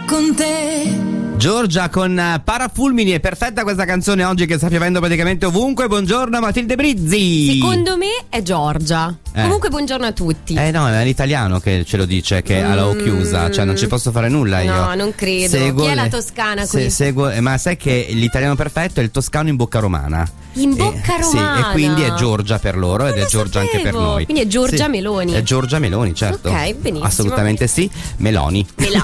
con te. Giorgia con Parafulmini, è perfetta questa canzone oggi che sta piovendo praticamente ovunque. Buongiorno Matilde Brizzi. Secondo me è Giorgia. Comunque buongiorno a tutti. No, è l'italiano che ce lo dice, che ha la O chiusa, cioè non ci posso fare nulla io. No, non credo. Chi è la toscana qui? Ma sai che l'italiano perfetto è il toscano in bocca romana. In bocca romana. Sì, e quindi è Giorgia per loro ed è Giorgia anche per noi. Quindi è Giorgia Meloni. È Giorgia Meloni, certo. Ok, benissimo. Assolutamente sì. Meloni.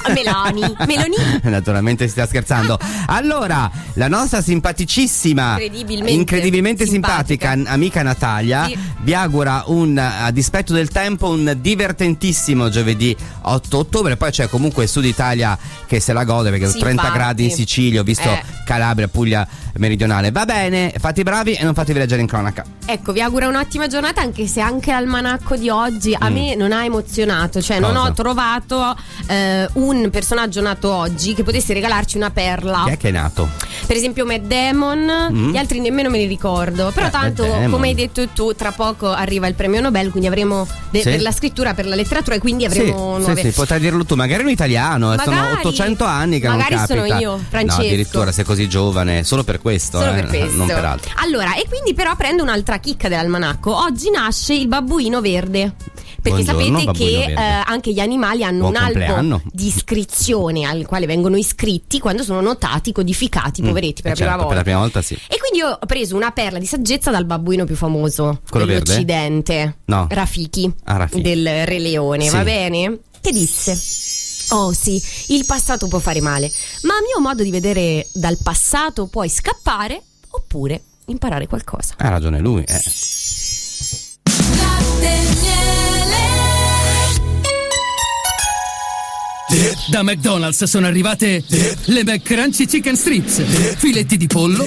Meloni. Naturalmente si sta scherzando. Allora, la nostra simpaticissima, incredibilmente simpatica amica Natalia vi augura a dispetto del tempo un divertentissimo giovedì 8 ottobre. Poi c'è comunque il Sud Italia che se la gode perché sono 30 gradi in Sicilia, ho visto Calabria, Puglia meridionale. Va bene, fate i bravi e non fatevi leggere in cronaca. Ecco, vi auguro un'ottima giornata, anche se anche l'almanacco di oggi a me non ha emozionato. Cioè non ho trovato un personaggio nato oggi che potesse regalarci una perla. Chi è che è nato? Per esempio Matt Damon, gli altri nemmeno me li ricordo. Però tanto, come hai detto tu, tra poco arriva il premio Nobel, quindi avremo per la scrittura, per la letteratura, e quindi avremo nuove... Sì, potrai dirlo tu, magari un italiano, sono 800 anni che magari non capita. Sono io, Francesco. No, addirittura sei così giovane, solo per questo, non per altro. Allora, e quindi però prendo un'altra chicca dell'almanacco. Oggi nasce il babbuino verde. Perché sapete che anche gli animali hanno un albo di iscrizione al quale vengono iscritti quando sono notati, codificati, poveretti, per la prima volta. Per la prima volta sì. E quindi io ho preso una perla di saggezza dal babbuino più famoso dell'Occidente, Rafiki, del Re Leone, va bene? Che disse: oh sì, il passato può fare male, ma a mio modo di vedere dal passato puoi scappare oppure imparare qualcosa. Ha ragione lui, Da McDonald's sono arrivate le McCrunchy Chicken Strips, filetti di pollo